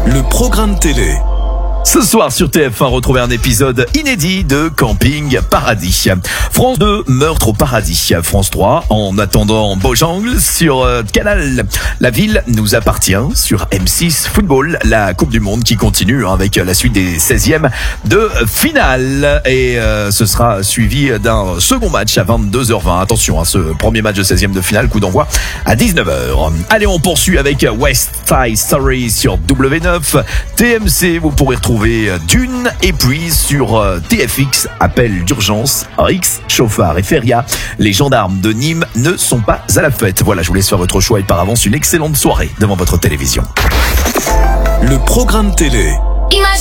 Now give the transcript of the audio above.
Le programme télé. Ce soir sur TF1, retrouvez un épisode inédit de Camping Paradis. France 2, Meurtre au paradis. France 3, En attendant Beaujangle sur Canal. La ville nous appartient sur M6 Football, la Coupe du Monde qui continue avec la suite des 16e de finale. Et ce sera suivi d'un second match à 22h20. Attention, ce premier match de 16e de finale, coup d'envoi à 19h. Allez, on poursuit avec West Side Story sur W9. TMC, vous pourrez retrouver Dune, et puis sur TFX, Appel d'urgence, Rix, Chauffard et Feria. Les gendarmes de Nîmes ne sont pas à la fête. Voilà, je vous laisse faire votre choix et par avance une excellente soirée devant votre télévision. Le programme télé. Imagine